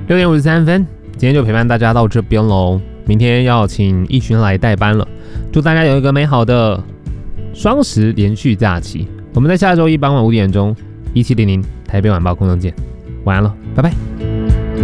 6:53，今天就陪伴大家到这边喽。明天要请一群来代班了，祝大家有一个美好的双十连续假期。我们在下周一傍晚5点钟，1700台北晚报空中见。晚安了，拜拜。